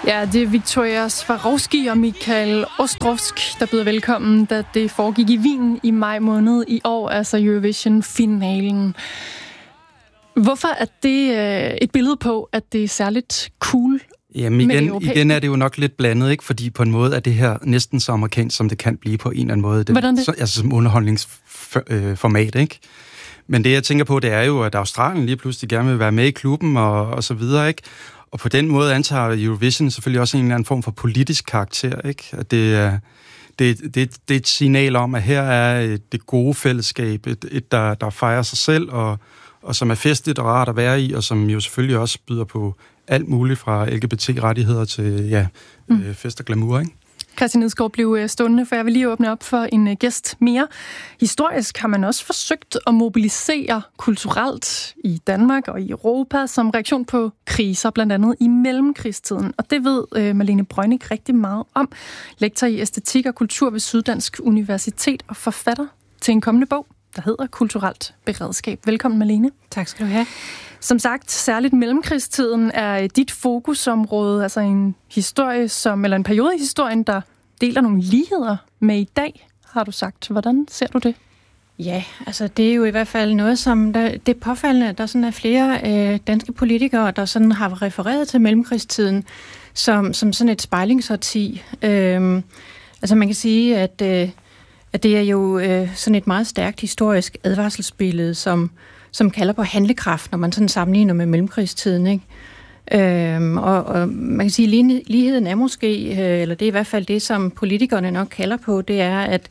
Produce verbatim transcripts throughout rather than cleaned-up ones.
Ja, det er Victoria Swarovski og Michael Ostrovsk, der byder velkommen, da det foregik i Wien i maj måned i år, altså Eurovision-finalen. Hvorfor er det øh, et billede på, at det er særligt cool? Jamen igen, igen er det jo nok lidt blandet, ikke? Fordi på en måde er det her næsten så amerikansk, som det kan blive på en eller anden måde. Det, Hvordan det? Så, altså som underholdningsformat, ikke? Men det, jeg tænker på, det er jo, at Australien lige pludselig gerne vil være med i klubben og, og så videre, ikke? Og på den måde antager Eurovision selvfølgelig også en eller anden form for politisk karakter, ikke? At det er, det, det, det er et signal om, at her er det gode fællesskab, et, et der, der fejrer sig selv, og, og som er festligt og rart at være i, og som jo selvfølgelig også byder på alt muligt fra L G B T-rettigheder til ja, mm. øh, fest og glamour, ikke? Christian Edsgaard blev stående, for jeg vil lige åbne op for en gæst mere. Historisk har man også forsøgt at mobilisere kulturelt i Danmark og i Europa som reaktion på kriser, blandt andet i mellemkrigstiden. Og det ved øh, Malene Brøgnick rigtig meget om. Lektor i æstetik og kultur ved Syddansk Universitet og forfatter til en kommende bog, der hedder Kulturelt Beredskab. Velkommen, Malene. Tak skal du have. Som sagt, særligt mellemkrigstiden er dit fokusområde, altså en historie, som, eller en periode i historien, der deler nogle ligheder med i dag, har du sagt. Hvordan ser du det? Ja, altså det er jo i hvert fald noget, som der, det er påfaldende, at der sådan er flere øh, danske politikere, der sådan har refereret til mellemkrigstiden som, som sådan et spejlingsårti. Øh, altså man kan sige, at, øh, at det er jo øh, sådan et meget stærkt historisk advarselsbillede, som som kalder på handlekraft, når man sådan sammenligner med mellemkrigstiden, ikke? Øhm, og, og man kan sige, at ligheden er måske, øh, eller det er i hvert fald det, som politikerne nok kalder på, det er, at,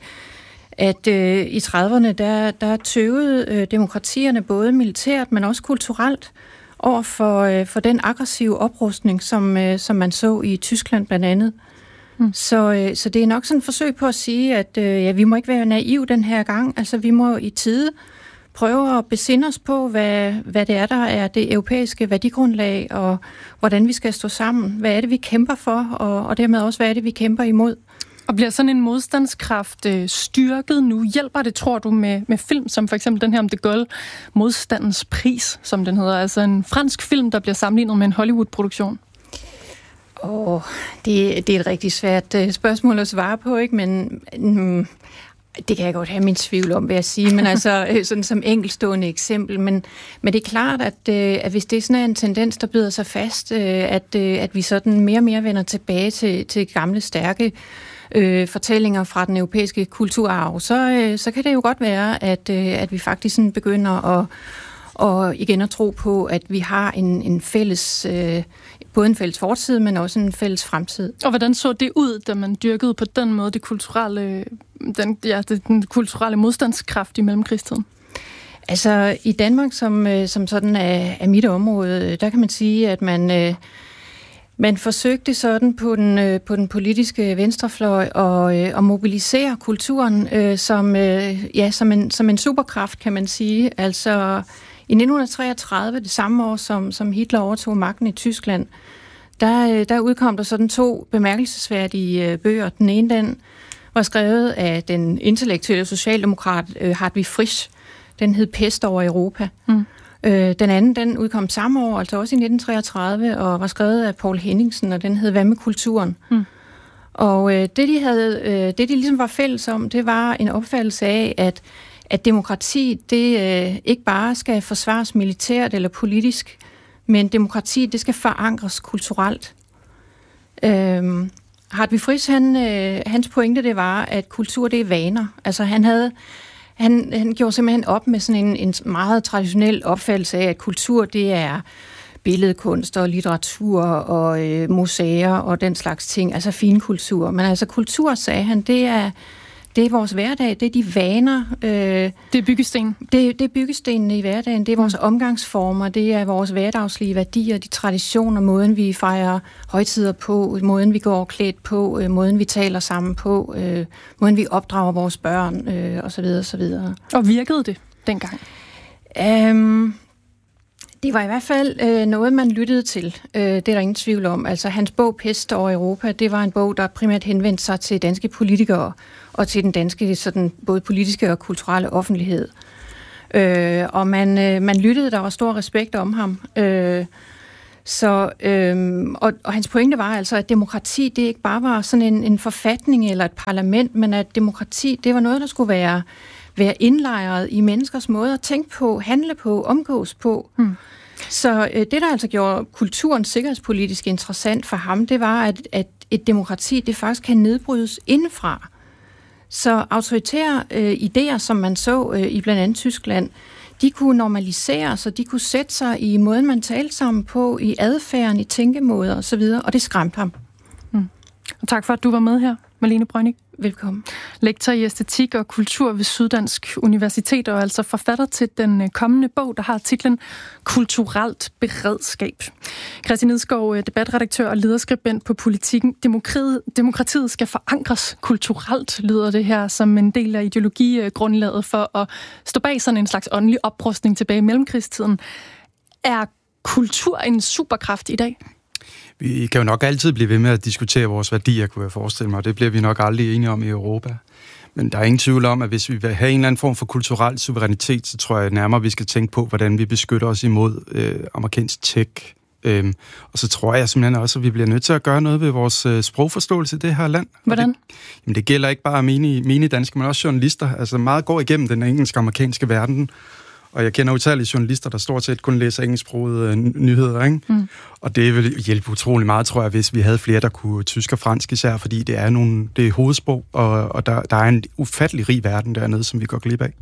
at øh, i trediverne, der, der tøvede øh, demokratierne både militært, men også kulturelt over for, øh, for den aggressive oprustning, som, øh, som man så i Tyskland blandt andet. Mm. Så, øh, så det er nok sådan et forsøg på at sige, at øh, ja, vi må ikke være naive den her gang, altså vi må i tide prøve at besinde os på, hvad, hvad det er, der er det europæiske værdigrundlag, og hvordan vi skal stå sammen. Hvad er det, vi kæmper for, og, og dermed også, hvad er det, vi kæmper imod. Og bliver sådan en modstandskraft øh, styrket nu? Hjælper det, tror du, med, med film, som for eksempel den her om De Gaulle, Modstandens pris, som den hedder? Altså en fransk film, der bliver sammenlignet med en Hollywood-produktion. Åh, oh, det, det er et rigtig svært uh, spørgsmål at svare på, ikke? Men mm, det kan jeg godt have min tvivl om, vil jeg sige, men altså sådan som enkeltstående eksempel. Men, men det er klart, at, øh, at hvis det sådan er en tendens, der bider sig fast, øh, at, øh, at vi sådan mere og mere vender tilbage til, til gamle, stærke øh, fortællinger fra den europæiske kulturarv, så, øh, så kan det jo godt være, at, øh, at vi faktisk sådan begynder at og igen at tro på, at vi har en, en fælles, øh, både en fælles fortid, men også en fælles fremtid. Og hvordan så det ud, da man dyrkede på den måde det kulturelle, den, ja, den kulturelle modstandskraft i mellemkrigstiden? Altså i Danmark, som, som sådan er, er mit område, der kan man sige, at man, øh, man forsøgte sådan på den, øh, på den politiske venstrefløj at, øh, at mobilisere kulturen øh, som, øh, ja, som, en, som en superkraft, kan man sige. Altså i nitten treogtredive, det samme år, som, som Hitler overtog magten i Tyskland, der, der udkom der sådan to bemærkelsesværdige bøger. Den ene, den var skrevet af den intellektuelle socialdemokrat øh, Hartwig Frisch. Den hed Pest over Europa. Mm. Øh, den anden, den udkom samme år, altså også i nitten treogtredive, og var skrevet af Poul Henningsen, og den hed Hvad med kulturen? Mm. Og øh, det, de havde, øh, det, de ligesom var fælles om, det var en opfattelse af, at at demokrati, det øh, ikke bare skal forsvares militært eller politisk, men demokrati, det skal forankres kulturelt. Øhm, Hartwig Frisch, han, øh, hans pointe, det var, at kultur, det er vaner. Altså han havde, han, han gjorde simpelthen op med sådan en, en meget traditionel opfattelse af, at kultur, det er billedkunst og litteratur og øh, museer og den slags ting, altså finkultur. Men altså kultur, sagde han, det er Det er vores hverdag, det er de vaner. Øh, det er byggesten. Det, det er byggestenene i hverdagen, det er vores omgangsformer, det er vores hverdagslige værdier, de traditioner, måden vi fejrer højtider på, måden vi går klædt på, øh, måden vi taler sammen på, øh, måden vi opdrager vores børn, øh, osv. osv. Og virkede det dengang? Um, det var i hvert fald øh, noget, man lyttede til. Øh, det er der ingen tvivl om. Altså hans bog Pest over Europa, det var en bog, der primært henvendte sig til danske politikere og til den danske sådan, både politiske og kulturelle offentlighed. Øh, og man, øh, man lyttede, der var stor respekt om ham. Øh, Så, øhm, og, og hans pointe var altså, at demokrati, det ikke bare var sådan en, en forfatning eller et parlament, men at demokrati, det var noget, der skulle være, være indlejret i menneskers måde at tænke på, handle på, omgås på. Hmm. Så øh, det, der altså gjorde kulturen sikkerhedspolitisk interessant for ham, det var, at, at et demokrati, det faktisk kan nedbrydes indefra. Så autoritære øh, idéer, som man så øh, i blandt andet Tyskland, de kunne normaliseres, og de kunne sætte sig i måden, man talte sammen på, i adfærden, i tænkemåder osv., og det skræmte ham. Mm. Og tak for, at du var med her, Malene Brønding. Velkommen. Lektor i æstetik og kultur ved Syddansk Universitet, og altså forfatter til den kommende bog, der har titlen Kulturelt beredskab. Christian Idskov, debatredaktør og lederskribent på Politikken. Demokratiet, demokratiet skal forankres kulturelt, lyder det her som en del af ideologigrundlaget for at stå bag sådan en slags åndelig oprustning tilbage i mellemkrigstiden. Er kultur en superkraft i dag? Vi kan jo nok altid blive ved med at diskutere vores værdier, kunne jeg forestille mig, og det bliver vi nok aldrig enige om i Europa. Men der er ingen tvivl om, at hvis vi vil have en eller anden form for kulturel suverænitet, så tror jeg nærmere, vi skal tænke på, hvordan vi beskytter os imod øh, amerikansk tech. Øhm, og så tror jeg simpelthen også, at vi bliver nødt til at gøre noget ved vores øh, sprogforståelse i det her land. Hvordan? Det, jamen det gælder ikke bare mine, mine danske, men også journalister. Altså meget går igennem den engelsk-amerikanske verden. Og jeg kender utallige journalister, der stort set kun læser engelsksprogede nyheder, ikke? Mm. Og det vil hjælpe utrolig meget, tror jeg, hvis vi havde flere, der kunne tysk og fransk især, fordi det er, nogle, det er hovedsprog, og, og der, der er en ufattelig rig verden dernede, som vi går glip af.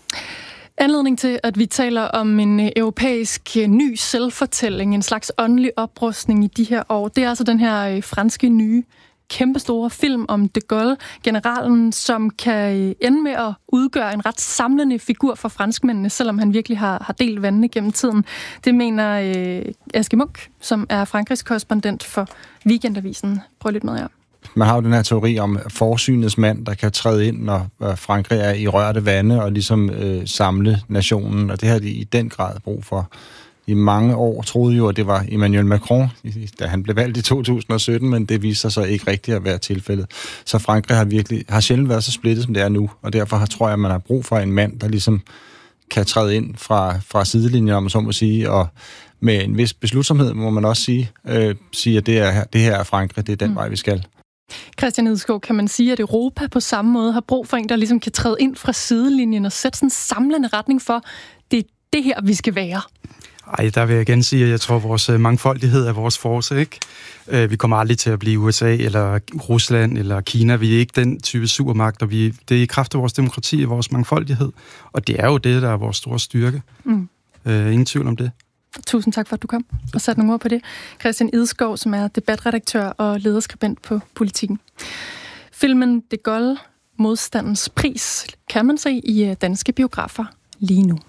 Anledning til, at vi taler om en europæisk ny selvfortælling, en slags åndelig oprustning i de her år, det er altså den her franske nye kæmpestore film om de Gaulle, generalen, som kan ende med at udgøre en ret samlende figur for franskmændene, selvom han virkelig har, har delt vandene gennem tiden. Det mener øh, Aske Munk, som er Frankrigs korrespondent for Weekendavisen. Prøv lidt med jer. Man har jo den her teori om forsynets mand, der kan træde ind, når Frankrig er i rørte vande og ligesom øh, samle nationen, og det har de i den grad brug for. I mange år troede jo, at det var Emmanuel Macron, da han blev valgt i to tusind og sytten, men det viser sig ikke rigtigt at være tilfældet. Så Frankrig har virkelig har sjældent været så splittet, som det er nu, og derfor har, tror jeg, at man har brug for en mand, der ligesom kan træde ind fra, fra sidelinjen, om man så må sige, og med en vis beslutsomhed, må man også sige, øh, sige at det, er, det her er Frankrig, det er den mm. vej, vi skal. Christian Idskov, kan man sige, at Europa på samme måde har brug for en, der ligesom kan træde ind fra sidelinjen og sætte sådan en samlende retning for, det er det her, vi skal være? Ej, der vil jeg igen sige, at jeg tror, at vores mangfoldighed er vores force, ikke? Vi kommer aldrig til at blive U S A, eller Rusland, eller Kina. Vi er ikke den type supermagt, og vi, det er i kraft af vores demokrati og vores mangfoldighed. Og det er jo det, der er vores store styrke. Mm. Øh, ingen tvivl om det. Tusind tak for, at du kom og satte nogle ord på det. Christian Idskov, som er debatredaktør og lederskribent på Politikken. Filmen De Gaulle, modstandens pris, kan man se i danske biografer lige nu.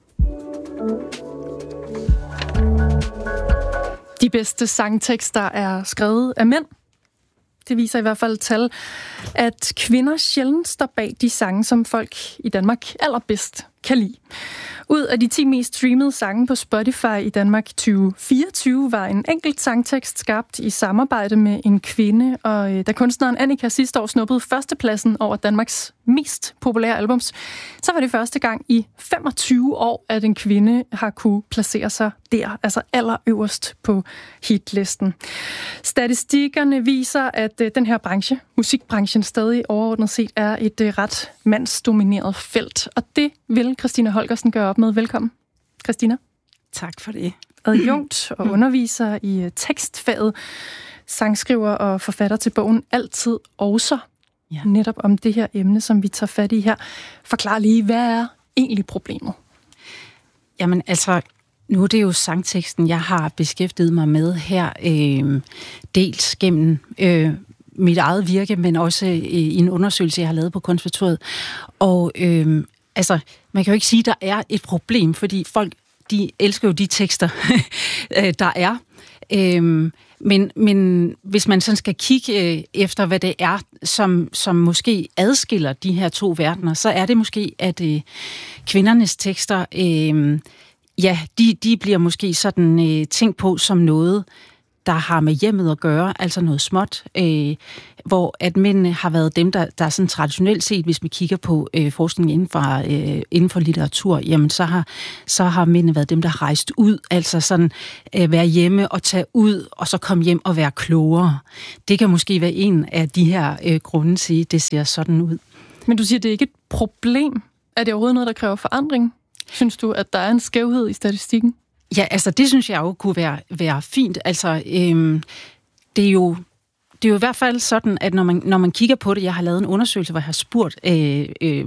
De bedste sangtekster er skrevet af mænd. Det viser i hvert fald tal, at kvinder sjældent står bag de sange, som folk i Danmark allerbedst kan lide. Ud af de ti mest streamede sange på Spotify i Danmark tyve fireogtyve var en enkelt sangtekst skabt i samarbejde med en kvinde, og da kunstneren Annika sidste år snuppede førstepladsen over Danmarks mest populære albums, så var det første gang i femogtyve år, at en kvinde har kunne placere sig der, altså allerøverst på hitlisten. Statistikkerne viser, at den her branche, musikbranchen, stadig overordnet set er et ret mandsdomineret felt, og det vil Christina Holgersen gøre op med. Velkommen, Christina. Tak for det. Adjunkt og underviser i tekstfaget, sangskriver og forfatter til bogen Altid Også. Ja. Netop om det her emne, som vi tager fat i her. Forklar lige, hvad er egentlig problemet? Jamen altså, nu er det jo sangteksten, jeg har beskæftiget mig med her, øh, dels gennem øh, mit eget virke, men også øh, i en undersøgelse, jeg har lavet på konservatoriet. Og øh, altså, man kan jo ikke sige, at der er et problem, fordi folk, de elsker jo de tekster, der er. Øh, Men, men hvis man sådan skal kigge øh, efter, hvad det er, som, som måske adskiller de her to verdener, så er det måske, at øh, kvindernes tekster, øh, ja, de, de bliver måske sådan øh, tænkt på som noget, der har med hjemmet at gøre, altså noget småt, øh, hvor at mændene har været dem, der, der sådan traditionelt set, hvis vi kigger på øh, forskning inden for, øh, inden for litteratur, jamen så har, så har mændene været dem, der har rejst ud, altså sådan øh, være hjemme og tage ud, og så komme hjem og være klogere. Det kan måske være en af de her øh, grunde til, det ser sådan ud. Men du siger, det er ikke et problem. Er det overhovedet noget, der kræver forandring? Synes du, at der er en skævhed i statistikken? Ja, altså det synes jeg jo kunne være, være fint. Altså, øhm, det er jo det er jo i hvert fald sådan, at når man, når man kigger på det, jeg har lavet en undersøgelse, hvor jeg har spurgt øh, øh,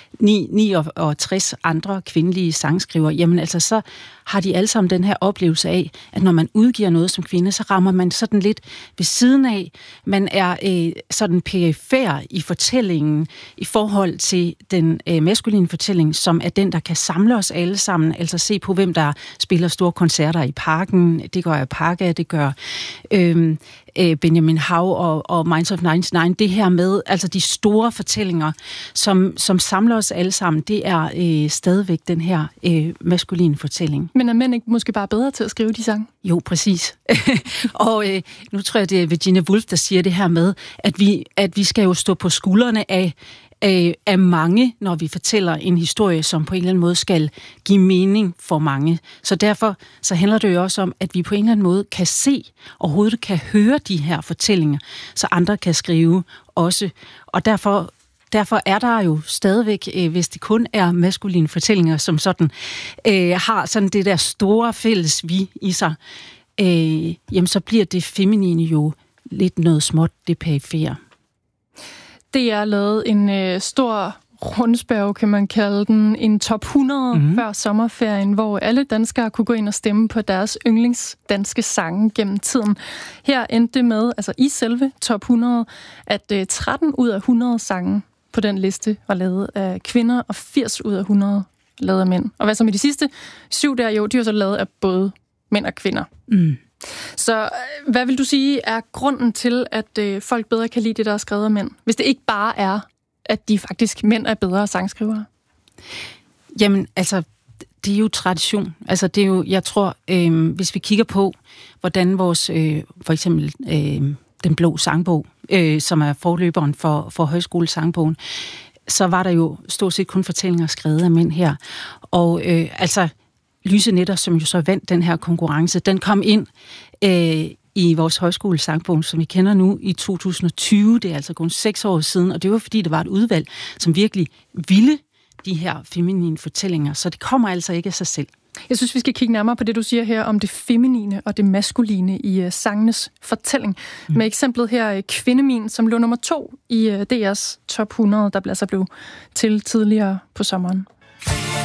niogtres andre kvindelige sangskrivere, jamen altså så har de alle sammen den her oplevelse af, at når man udgiver noget som kvinde, så rammer man sådan lidt ved siden af. Man er øh, sådan perifær i fortællingen i forhold til den øh, maskuline fortælling, som er den, der kan samle os alle sammen. Altså se på, hvem der spiller store koncerter i Parken. Det gør Parka, det gør øh, øh, Benjamin Hav og, og Minds of nioghalvfems. Det her med altså de store fortællinger, som, som samler os alle sammen, det er øh, stadigvæk den her øh, maskuline fortælling. Men er mænd ikke måske bare bedre til at skrive de sange? Jo, præcis. og øh, nu tror jeg, det er Virginia Woolf, der siger det her med, at vi, at vi skal jo stå på skuldrene af, af, af mange, når vi fortæller en historie, som på en eller anden måde skal give mening for mange. Så derfor så handler det jo også om, at vi på en eller anden måde kan se, og overhovedet kan høre de her fortællinger, så andre kan skrive også. Og derfor Derfor er der jo stadigvæk, øh, hvis det kun er maskuline fortællinger, som sådan øh, har sådan det der store fælles vi i sig, øh, jamen så bliver det feminine jo lidt noget småt, det perifere. Det er lavet en øh, stor rundspørge, kan man kalde den, en top hundrede mm-hmm. før sommerferien, hvor alle danskere kunne gå ind og stemme på deres yndlingsdanske sange gennem tiden. Her endte det med, altså i selve top hundrede, at øh, tretten ud af hundrede sange på den liste var lavet af kvinder, og firs ud af hundrede lavet af mænd. Og hvad så med de sidste syv der, jo, de er så lavet af både mænd og kvinder. Mm. Så hvad vil du sige er grunden til, at øh, folk bedre kan lide det, der er skrevet af mænd? Hvis det ikke bare er, at de faktisk mænd er bedre sangskrivere? Jamen, altså, det er jo tradition. Altså, det er jo, jeg tror, øh, hvis vi kigger på, hvordan vores, øh, for eksempel, øh, Den Blå Sangbog, øh, som er forløberen for, for højskolesangbogen, så var der jo stort set kun fortællinger skrevet af mænd her. Og øh, altså, Lyse Nætter, som jo så vandt den her konkurrence, den kom ind øh, i vores højskolesangbog, som vi kender nu, i to tusind og tyve. Det er altså kun seks år siden, og det var fordi, det var et udvalg, som virkelig ville de her feminine fortællinger. Så det kommer altså ikke af sig selv. Jeg synes, vi skal kigge nærmere på det, du siger her om det feminine og det maskuline i uh, sangenes fortælling. Mm. Med eksemplet her, uh, Kvindemin, som lå nummer to i uh, D R's top hundrede, der altså blev til tidligere på sommeren.